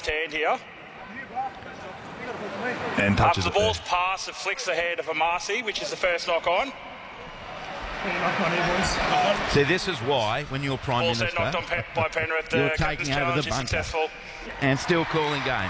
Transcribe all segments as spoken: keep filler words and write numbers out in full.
left hand here. And touches After the it ball's there. passed, it flicks the head of Amasi, which is the first knock on. See, this is why, when you're Prime Also Minister, knocked on Pe- by Penrith. you're The taking captain's over challenge the is bunker successful. and still calling games.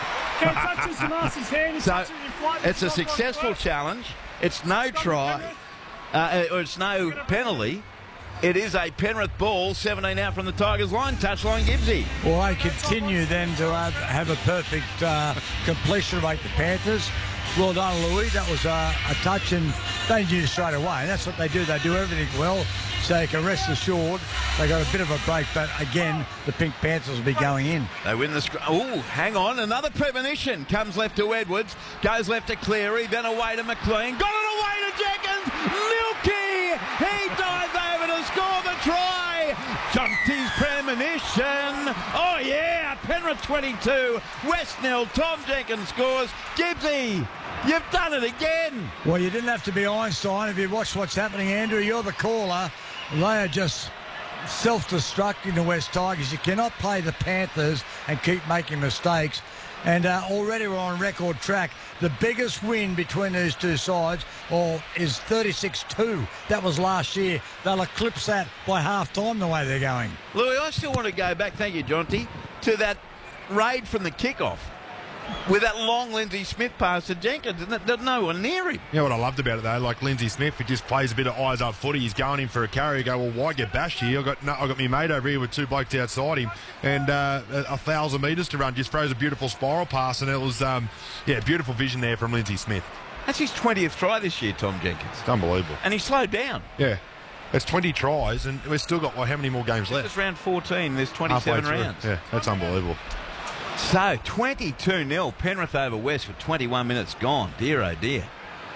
So it's a successful challenge. It's no try, uh, or it's no penalty. It is a Penrith ball, seventeen out from the Tigers line. Touchline Gibbsy. Well, they continue then to have, have a perfect uh, completion rate, the Panthers. Well done, Louis. That was a, a touch, and they knew straight away. And that's what they do. They do everything well, so you can rest assured they got a bit of a break. But again, the Pink Panthers will be going in. They win the... Oh, hang on. Another premonition. Comes left to Edwards. Goes left to Cleary. Then away to McLean. Got it away to Jenkins. Milky. He dives over to score the try. Jonty's premonition. Oh, yeah. Penrith twenty-two. West nil. Tom Jenkins scores. Gibbsy, you've done it again. Well, you didn't have to be Einstein. If you watch what's happening, Andrew, you're the caller. They are just self-destructing the West Tigers. You cannot play the Panthers and keep making mistakes. And uh, already we're on record track. The biggest win between these two sides or is thirty-six two. That was last year. They'll eclipse that by half-time the way they're going. Louis, I still want to go back, thank you, Jonty, to that raid from the kickoff with that long Lindsay Smith pass to Jenkins, and there's no one near him. You know what I loved about it, though? Like Lindsay Smith, he just plays a bit of eyes-up footy. He's going in for a carry. You go, well, why get bashed here? I've got, no, I've got me mate over here with two blokes outside him and uh, a, a thousand metres to run. Just throws a beautiful spiral pass, and it was, um, yeah, beautiful vision there from Lindsay Smith. That's his twentieth try this year, Tom Jenkins. It's unbelievable. And he slowed down. Yeah. It's twenty tries, and we've still got, well, how many more games left? It's round fourteen. There's Halfway twenty-seven through. rounds. Yeah, that's unbelievable. So, twenty-two nil. Penrith over West with twenty-one minutes gone. Dear, oh dear.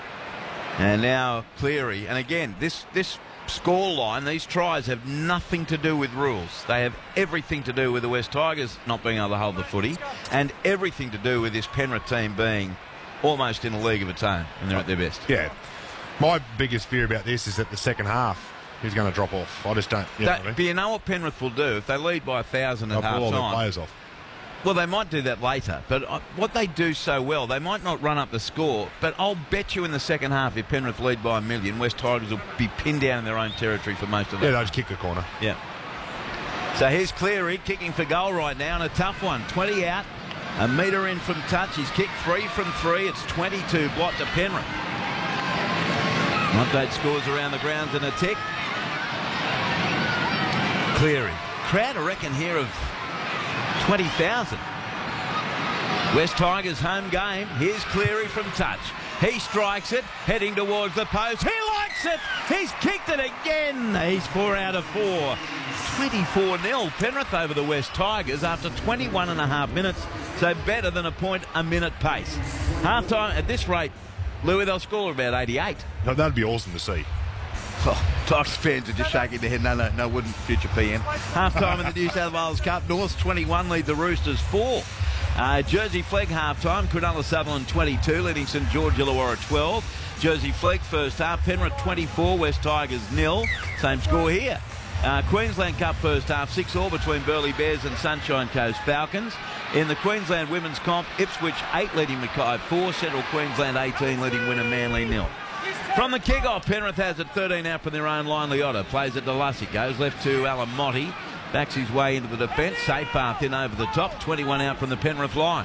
And now Cleary. And again, this, this score line, these tries have nothing to do with rules. They have everything to do with the West Tigers not being able to hold the footy and everything to do with this Penrith team being almost in a league of its own when they're at their best. Yeah. My biggest fear about this is that the second half is going to drop off. I just don't... You know That, what I mean? But you know what Penrith will do? If they lead by a thousand at They'll pull all their half-time... players off. Well, they might do that later, but uh, what they do so well, they might not run up the score, but I'll bet you in the second half, if Penrith lead by a million, West Tigers will be pinned down in their own territory for most of Yeah, that. they'll just kick the corner. Yeah. So here's Cleary kicking for goal right now, and a tough one. twenty out, a metre in from touch. He's kicked three from three. It's twenty-two blot to Penrith. Update scores around the grounds in a tick. Cleary. Crowd, I reckon, here of twenty thousand. West Tigers home game. Here's Cleary from touch. He strikes it, heading towards the post. He likes it. He's kicked it again. He's four out of four. twenty-four nil. Penrith over the West Tigers after twenty-one and a half minutes. So better than a point a minute pace. Half time at this rate, Louis, they'll score about eighty-eight. No, that'd be awesome to see. Oh, Tigers fans are just shaking their head. No, no, no, wouldn't, future P M. Half-time in the New South Wales Cup. Norths twenty-one lead the Roosters four. Uh, Jersey Flegg half-time. Cronulla Sutherland twenty-two, leading St George Illawarra twelve. Jersey Flegg first half. Penrith twenty-four, West Tigers nil. Same score here. Uh, Queensland Cup first half, six all between Burleigh Bears and Sunshine Coast Falcons. In the Queensland Women's Comp, Ipswich eight leading Mackay four. Central Queensland eighteen leading Wynnum Manly nil. From the kick-off, Penrith has it thirteen out from their own line. Liotta plays it to Lussick. Goes left to Alamotti. Backs his way into the defence. Safe path in over the top. twenty-one out from the Penrith line.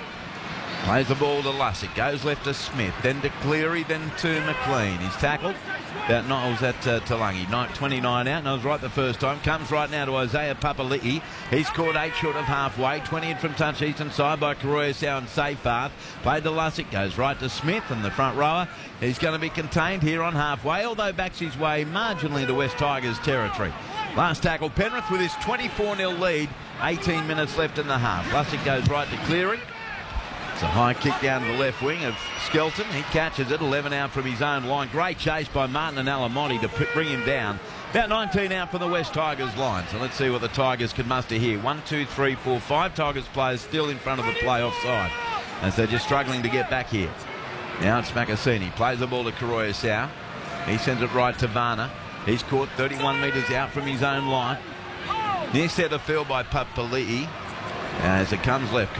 Plays the ball to Lussick. Goes left to Smith. Then to Cleary. Then to McLean. He's tackled. About nine was that uh, Talangi. twenty-nine out. And I was right the first time. Comes right now to Isaiah Papali'i. He's caught eight short of halfway. twenty in from touch eastern side by Karoya Sound. Safe path. Played to Lussick. Goes right to Smith and the front rower. He's going to be contained here on halfway, although backs his way marginally to West Tigers territory. Last tackle, Penrith with his twenty-four nil lead. eighteen minutes left in the half. Lussick goes right to Cleary. It's a high kick down to the left wing of Skelton. He catches it, eleven out from his own line. Great chase by Martin and Alamotti to bring him down. About nineteen out from the West Tigers line. So let's see what the Tigers can muster here. One, two, three, four, five Tigers players still in front of the playoff side as they're just struggling to get back here. Now it's Macassini. Plays the ball to Karoya Sau. He sends it right to Varner. He's caught thirty-one metres out from his own line. Near centre field by Papali'i as it comes left.